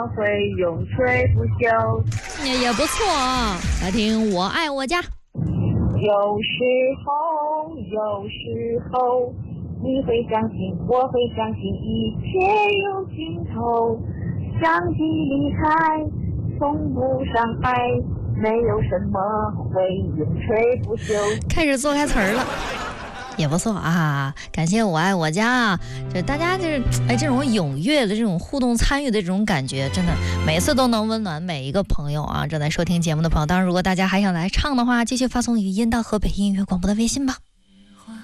会永垂不朽。 也不错啊。来听我爱我家。 有时候你会相信，我会相信一切有尽头。相聚离开，从不伤害，没有什么会永垂不朽。 开始做开词儿了。也不错啊，感谢我爱我家啊！就大家就是这种踊跃的这种互动参与的这种感觉，真的每次都能温暖每一个朋友啊！正在收听节目的朋友，当然如果大家还想来唱的话，继续发送语音到河北音乐广播的微信吧。